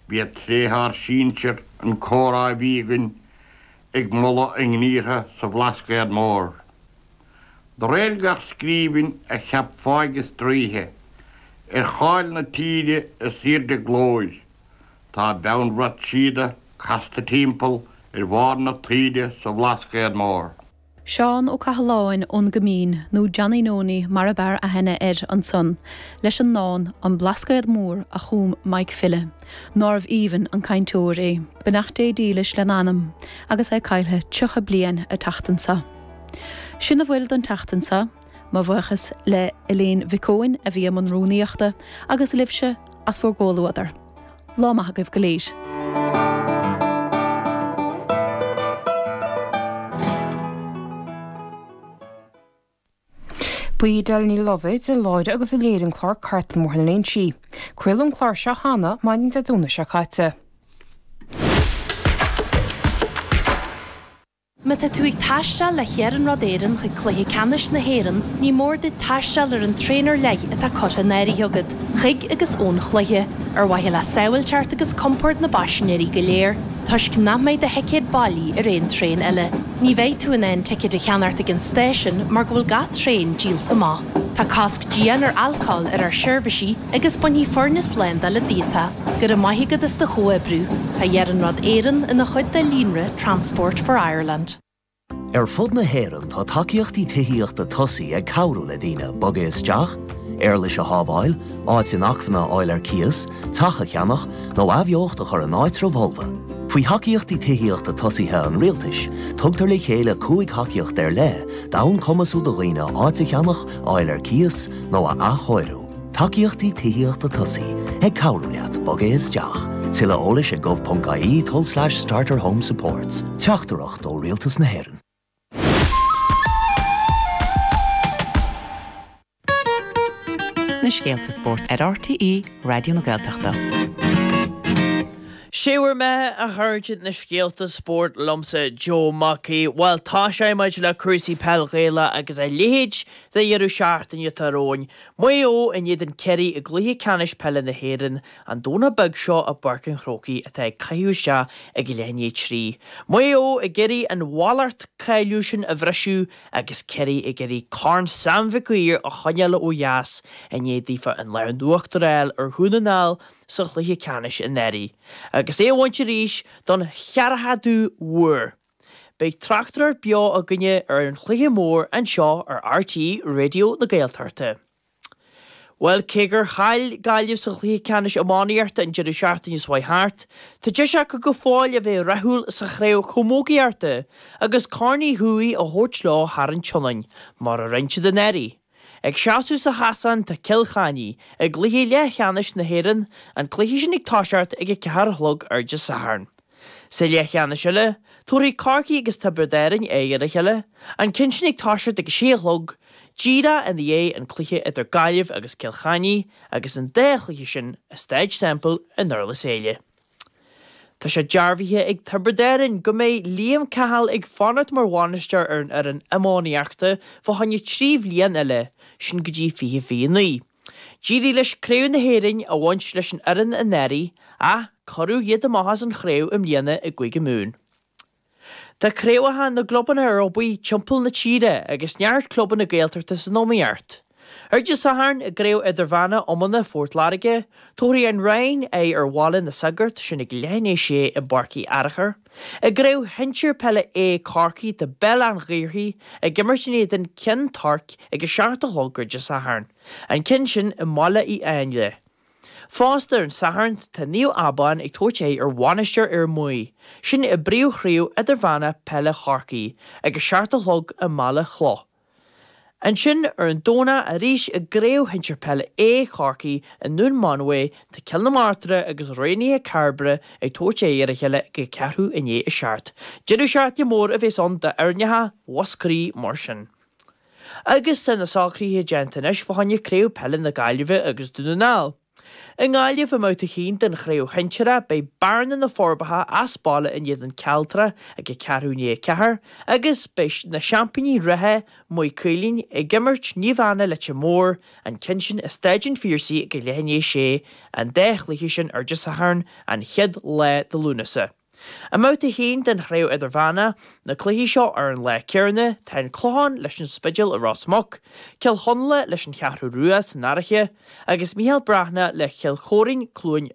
Bhí tréthar síintir an córá bhígan ag mulla an gníortha sa bhlascéad mór. Do réilgach scríbin a cheap fáigus tríthe, cháil na tíide a sir de glóis, tá beanrat siada casta timppel bhar na tíide sa bhlascéad mór. Seán ó Cahaláin ón Gomín nó Johnny Nóni mar a bear a henne an son, leis an nán an blascaid mór a chum Mike Fille, Norv Even an caintóir é, benachté dílis le anam, agus é cailthe tucha blian a tachtansa. Sin a bhfuil an tachtansa, má bhuachas le Elaine Vicóin a bhí an rúnaíochta agus libse as fór ggólaúadar. Lámacha goibh go léis. Bui Delny Lovett a Lloyd agus a léirin Clark Carton Morhan si. Quilum Clark se hana mainin de dúna se chaite. Me tá tú ag taistal le chéan rodéiran chu cluiche canis na héan, ní mór de taistal ar an trénar leig atá cota néirí jogad. Chuig agus ón chluiche ar waithe le saoilteart agus comport na baisinéirí go léir, Tuis cnamid de hecéad bailí ar éon tréin eile. Ní bheith tú an ticket a cheanart ag an station mar go bhfuil gach tréin díalta má. Tá casc dían ar alcohol ar seirbhísí agus buní fornas lenda le díta, gur a maithigad is de choebrú, a dhearan rod éan ina chuid de línre Transport for Ireland. Fud na héireann tá takeíochtaí tuithíochta tosaí ag cabhrú le daoine boga isteach, leis a hábháil, áit in achfanna áil ar cias, tacha cheannach nó abheochta chur an áit rovolva. Faoi hacaíochtaí tuithíochta tosaithe an rialtais, tugtar le chéile cúig hacaíocht ar le, dán cumasú do dhaoine áit a cheannach áil ar cias nó a achóirú. Takeíochtaí tuithíochta tosaí ag cabhrú leat boga isteach. Tila ólis a gov.ie/starter home supports. Teachtarach ó rialtas na héireann. Na Scéalta Sport ar RTE Radio na Gaeltachta. Siúr me a thuirtead na Scéalta Sport lomsa Joe Mackey, while tá sé maid le crusaí pelgéile agus a léid de dhearú seaachtain taróin, mai ó in iad an ceirí a gluthe canis pelle na héireann an dóna bag seo a barcan chrócaí atá caiú se ag léine trí. Mai ó a geirí an wallart cailúsin a bhreisiú agus ceirí a geirí carn samhacuír a choneala ó jaas a néadífa an lean nuachtaréil ar húnanáil sa gluthe canis in éirí. Agus é bhainte ríis don chearthadú mhuir. Beidh trachtar beo a gunne ar an chluiche mór an seo ar RTE Radio na Gaeltarta. Well, cégur chail gaiileh sa chluiche canis amánaíarta an deireadh seaachtain is Whiteheart, tá deise go fáil a bheith rathúil sa chréibh chomógaíarta agus carnaí thuaí a thuirt lá thar an tionain, mar a rinte den éirí. Ag seaú sa hasan tá cilchaní ag gluthe le cheanis na héireann an cluiche sin ag táiseart ag ceathlog ar de saharn. Sa le cheanis eile, túirí carcaí agus tabardéirin ar a cheile, an cin sin ag táiseart ag séalog, díra an dhé an cluiche idir gaiileh agus cilchaní agus an déchluiche sin a stage sample in Nurlas éile. Tá sé dearbhíthe ag tabardéirin go méid líam cahal ag fanart mar bháinistear ar an amánaíachta fá tháinig trí bhliain eile, sin go dtí fiche nuí. Dírí leis créú na héireann a bhaint leis an aran a néirí a chorú iad amachas an chréú im líana i gcuige mún. Tá créúthe na globan ar Eorpaí timpil na tíre agus neart cluban na Gaeltarta san nómaíart. Urge saharn a gréw idir bhana omana Fort Larige, tóirí an rain é ar bhála na sagart sin ag léné sé i barcaí arachar, a gréw hintir pelle é carcaí de bell an ghirthaí a gimmar sin iad an cin tarc ag a seaarta holgur de saharn, an cin sin i mala í ainle. Fásta an saharn tá níl abán ag tóit é ar bháinistear ar muí, sin i bríú chríú idir bhana pelle charcaí ag a seaarta hog i mala chló. An sin ar an dóna a rís a gréw hintir pelle é charcaí a nún manway tá ceanna martra agus réí a carbre ag tóit é ar a cheile go cearthú iné a seart. Diidir seart mór a bhés an de airnethe wascarí mar sin. Agus tá na sácríthe gentais bhainne créw pelle na gaiileh agus dúna náil. Yn gáile fy mawt y chyn dyn chrew henchera bei barn yn y fforbaha as bala yn ydyn caltra ag y carwn ie cahar, agos beis na champagny rehe mwy cwylin e gymmert ni fanna lech môr an kenshin ystadjin fyrsi ag lehen ie she an dech lichishin jys a harn an hyd le de lunasa. A mawt y hyn dyn chrew edrych fanna, na clyhi sio yn le cyrna, ta'n clohan leis yn spidil y ros moc, cil honle leis yn charw rwas yn arachie, agos Michael Brachna le cil chorin clwyn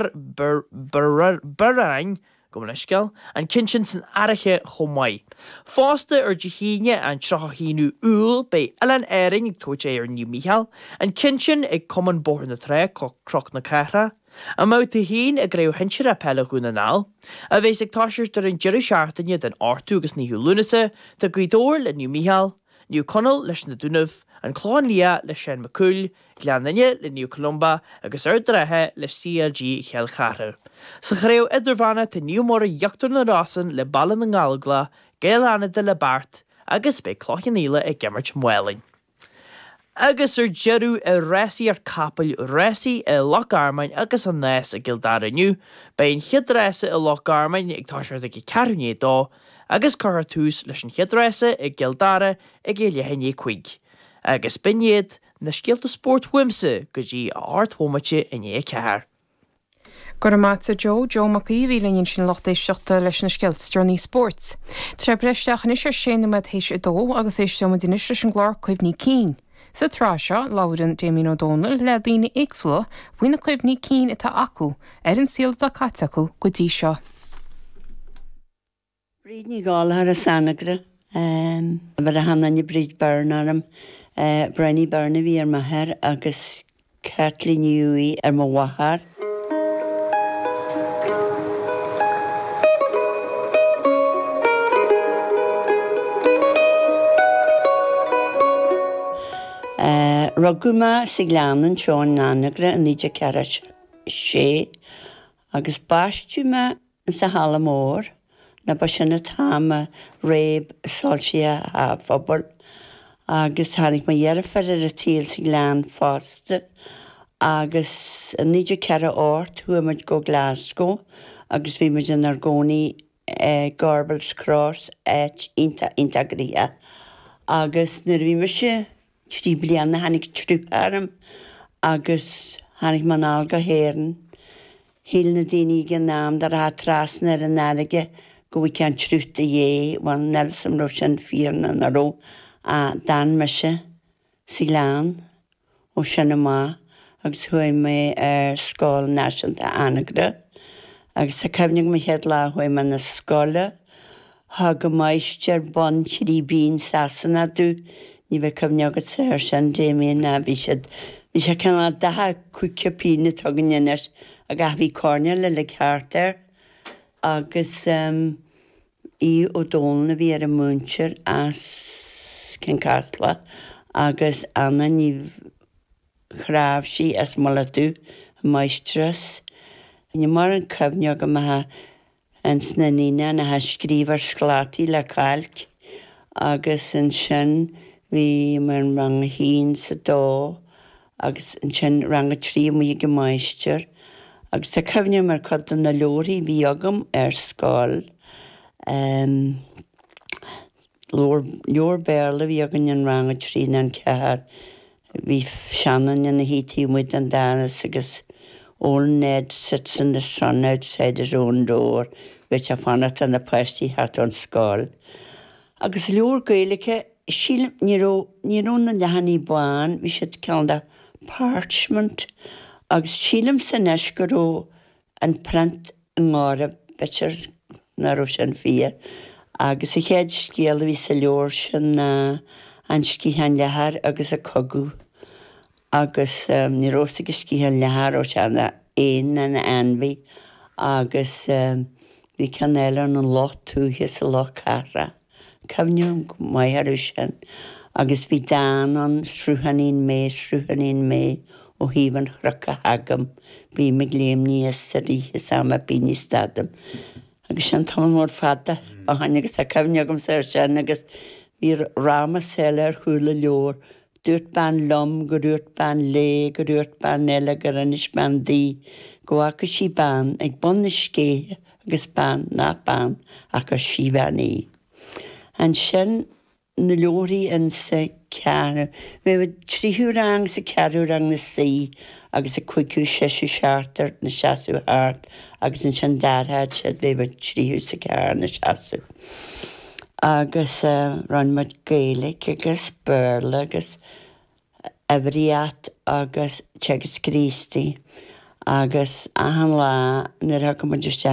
byrrain, gomynysgol, an kinshin sy'n arachie chomai. Fosta jihine an trachahinu ul bei Ellen Ering ag twyd new Michael, an kinshin ag common born na tre croc na cara, a mawt y hyn y grew henchir a pela gwn yn al, a feis ag tasir dyr yn gyri siartanya dyn artu agos ni hulunasa, da gwydor le new Michael, new Connell leis na dwnaf, an clon lia le Shen McCool, glananya le new Columba, agos drehe le CLG Chel Charer. Sa chrew edrfana te new mor iachtor na rasan le balan ng algla, gael anna de le bart, agos be clochan ila e gemmerch mwelin. Agus jeru resi capel resi Loch Armain agus an nes a gildara new, bein hydresa Loch Armain ag tasir ag carnie do, agus cartús leis an hydresa ag gildara ag lehenni quig. Agus binyed na skilta sport wimse goji a art womache in ye car. Gormatsa Joe Mackey vílinn sin lochtééis seachta leis na skeltstrní sports. Tre bresteach an isir séna me hééis i dó agus éiste me din isir an glár cuimhní cín. Sa tráseo Lauren Damien O'Donnell le daoine éagsúla bhuina cuimhní cín atá acu an síalta catacu go dtí seo. Bríd ní gála ar a sanagra, bhar a hanna ní bríd barnarm, Brenny Barnaby ar maher agus Kathleen Newey ar ma wahar. Roguma siglanan Sean Nanagra yn nidia carach she agus bastu ma sa hala môr na basina tama reb solsia a fobol agus hanig ma yerafar ar a tíl siglan foster agus nidia cara ort hua mad go Glasgow agus vi mad yn argoni Gorbals Cross et Intagria agus nyr vi mysio Trí blianna hanig trúparam agus hanig man alga héran. Híl na daoine gan nám dar a trasna ar an aige go bhí cean trúta dhé wan Nelson Roshan fíorna na ró a dan meise sigláán ó sinna má agus thuaim mé ar scóil náisiúnta anagra agus sa cefnig me head lá thuaim man na scóla ha go maistear bon trí bín sasanna dú Ní bheith cymneogad syr sy'n Damien na fi sé canna daha cwcio pína tugan inis ag a fi cornel le carter agus I O'Donnell fi ar y mwyntir as Kincasla agus anna ní chraf si as moladw maestras. Ní mar yn cymneog am ha yn snanina na ha sgrifar sglati le calc agus yn sin Vi mewn rang hyn sa do, agus yn chen rang y tri mwy i gymaestir. Agus sa cyfnio mae'r codan na lori fi ogam sgol. Lor berla fi ogam yn rang y tri na'n cehar. Fi sianan yn y hyti mwyd yn danas agus all Ned sits in the sun outside his own door, which I found it on the pasti hat on sgol. Agus lor gaelica Síl ní na lehanní buan, vi sé ceann parchment, agus sílam san eis go ró an print an ngára betir na ró sin fia. Agus I chéad scéal vi sa leor sin an scíhan lehar agus a cogu. Agus ní rósta go scíhan lehar ó seanna éon an anbhí, agus vi cannéile an lot túthe sa loch cara. Cefniwm mai ar ysyn, agus fi dan o'n srwhanin me o hifan chryca hagam, fi me gleim ni ysyr I hysama bini stadam. Agus sy'n tam mor ffada, o han agus a cefniwg am syr sy'n, agus fi rama seler hwyl y lior, dúirt ban lom, go dúirt ban lé, go dúirt ban eile gur anis ban dí, go acu sí ban ag bon na scé agus ban ná ban acu sí baní. An sin na leorí in sa ceann, mé bh tríú rang sa cearú rang na saí agus a cuiiciú seisiú seaartar na seaasú hart agus an sin darthaid siad bh tríú sa cear na seaasú. Agus ran mat Gaelic agus Burla agus Ebriat agus Tegus Christi agus ahan lá na ra go just